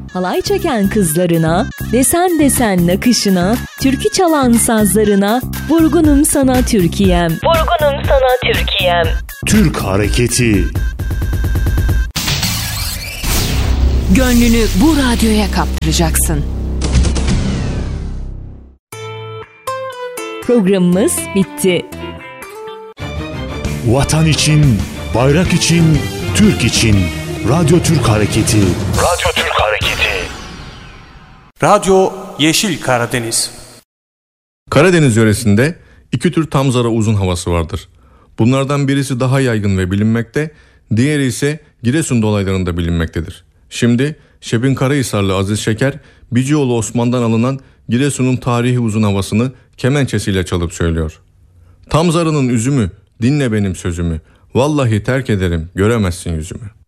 halay çeken kızlarına, desen desen nakışına, türkü çalan sazlarına, vurgunum sana Türkiye'm, vurgunum sana Türkiye'm. Türk Hareketi. Gönlünü bu radyoya kaptıracaksın. Programımız bitti. Vatan için, bayrak için, Türk için. Radyo Türk Hareketi. Radyo Türk Hareketi. Radyo Yeşil Karadeniz. Karadeniz yöresinde iki tür tamzara uzun havası vardır. Bunlardan birisi daha yaygın ve bilinmekte, diğeri ise Giresun dolaylarında bilinmektedir. Şimdi Şebin Karahisarlı Aziz Şeker, Bicioğlu Osman'dan alınan Giresun'un tarihi uzun havasını kemençesiyle çalıp söylüyor. Tamzarının üzümü, dinle benim sözümü, vallahi terk ederim, göremezsin yüzümü.